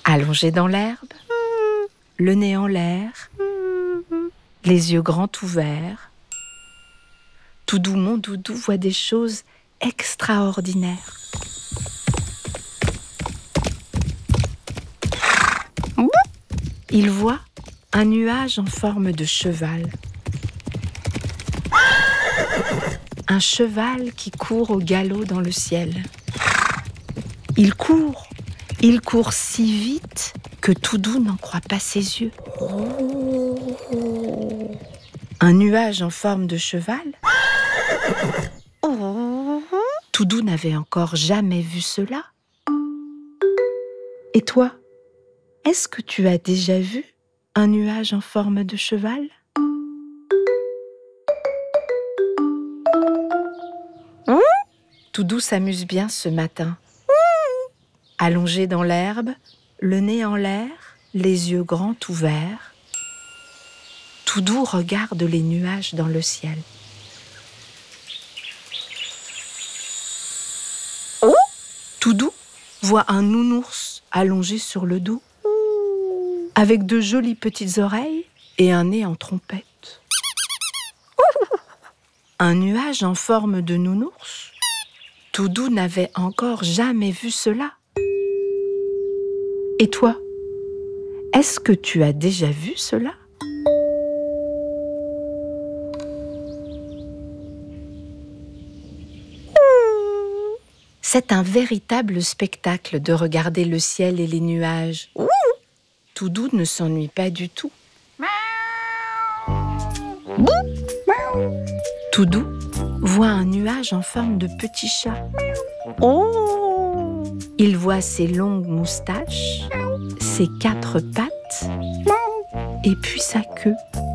Allongé dans l'herbe, le nez en l'air, les yeux grands ouverts, Toudou, mon doudou, voit des choses extraordinaires. Il voit un nuage en forme de cheval. Un cheval qui court au galop dans le ciel. Il court si vite que Toudou n'en croit pas ses yeux. Un nuage en forme de cheval? Toudou n'avait encore jamais vu cela. Et toi, est-ce que tu as déjà vu un nuage en forme de cheval? Toudou s'amuse bien ce matin. Allongé dans l'herbe, le nez en l'air, les yeux grands ouverts, Toudou regarde les nuages dans le ciel. Toudou voit un nounours allongé sur le dos, avec de jolies petites oreilles et un nez en trompette. Un nuage en forme de nounours? Toudou n'avait encore jamais vu cela. Et toi, est-ce que tu as déjà vu cela? C'est un véritable spectacle de regarder le ciel et les nuages. Toudou ne s'ennuie pas du tout. Toudou voit un nuage en forme de petit chat. Il voit ses longues moustaches, ses 4 pattes et puis sa queue.